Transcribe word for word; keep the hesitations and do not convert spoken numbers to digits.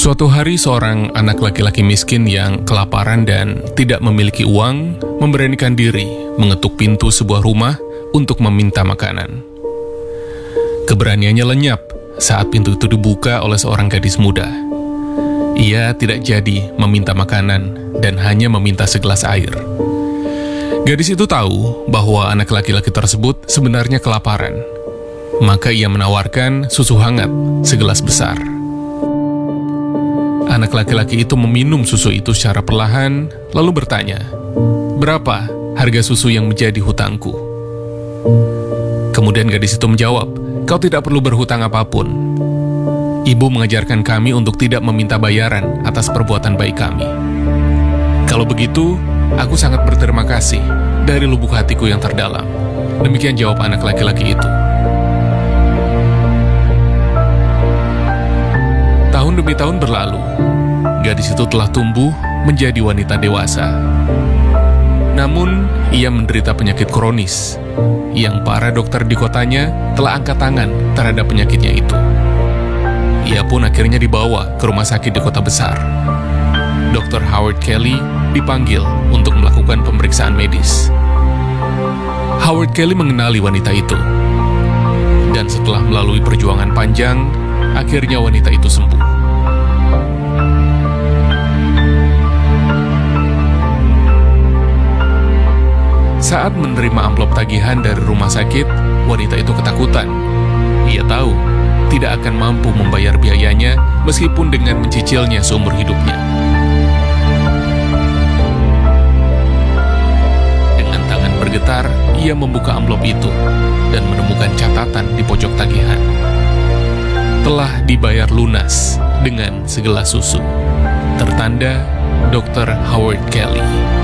Suatu hari seorang anak laki-laki miskin yang kelaparan dan tidak memiliki uang memberanikan diri mengetuk pintu sebuah rumah untuk meminta makanan. Keberaniannya lenyap saat pintu itu dibuka oleh seorang gadis muda. Ia tidak jadi meminta makanan dan hanya meminta segelas air. Gadis itu tahu bahwa anak laki-laki tersebut sebenarnya kelaparan. Maka ia menawarkan susu hangat segelas besar. Anak laki-laki itu meminum susu itu secara perlahan, lalu bertanya, "Berapa harga susu yang menjadi hutangku?" Kemudian gadis itu menjawab, "Kau tidak perlu berhutang apapun. Ibu mengajarkan kami untuk tidak meminta bayaran atas perbuatan baik kami. Kalau begitu, aku sangat berterima kasih dari lubuk hatiku yang terdalam." Demikian jawab anak laki-laki itu. Tahun demi tahun berlalu, gadis itu telah tumbuh menjadi wanita dewasa. Namun, ia menderita penyakit kronis, yang para dokter di kotanya telah angkat tangan terhadap penyakitnya itu. Ia pun akhirnya dibawa ke rumah sakit di kota besar. dokter Howard Kelly dipanggil untuk melakukan pemeriksaan medis. Howard Kelly mengenali wanita itu. Dan setelah melalui perjuangan panjang, akhirnya wanita itu sembuh. Saat menerima amplop tagihan dari rumah sakit, wanita itu ketakutan. Ia tahu tidak akan mampu membayar biayanya meskipun dengan mencicilnya seumur hidupnya. Dengan tangan bergetar, ia membuka amplop itu dan menemukan catatan di pojok tagihan. Telah dibayar lunas dengan segelas susu. Tertanda dokter Howard Kelly.